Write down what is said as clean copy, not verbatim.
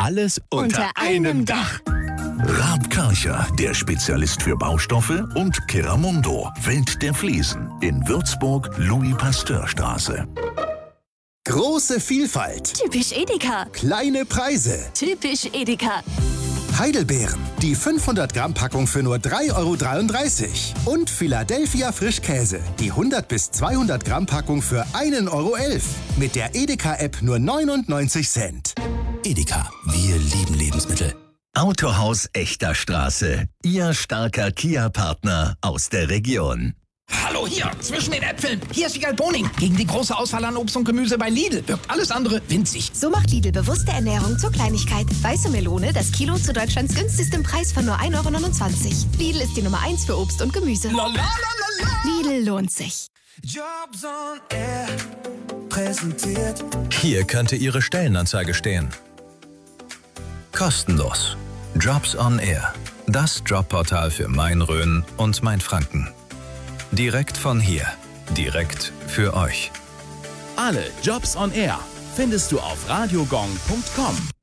Alles unter einem Dach. Raab Karcher, der Spezialist für Baustoffe, und Keramundo, Welt der Fliesen, in Würzburg, Louis-Pasteur-Straße. Große Vielfalt. Typisch Edeka. Kleine Preise. Typisch Edeka. Heidelbeeren, die 500 Gramm Packung für nur 3,33 €. Und Philadelphia Frischkäse, die 100 bis 200 Gramm Packung für 1,11 €. Mit der Edeka-App nur 99 Cent. Edeka, wir lieben Lebensmittel. Autohaus Echter Straße, Ihr starker Kia-Partner aus der Region. Hallo hier, zwischen den Äpfeln. Hier ist Igal Boning. Gegen die große Auswahl an Obst und Gemüse bei Lidl wirkt alles andere winzig. So macht Lidl bewusste Ernährung zur Kleinigkeit. Weiße Melone, das Kilo zu Deutschlands günstigstem Preis von nur 1,29 €. Lidl ist die Nummer 1 für Obst und Gemüse. Lidl lohnt sich. Jobs on Air präsentiert. Hier könnte Ihre Stellenanzeige stehen. Kostenlos. Jobs on Air. Das Jobportal für Main-Rhön und Main-Franken. Direkt von hier. Direkt für euch. Alle Jobs on Air findest du auf radiogong.com.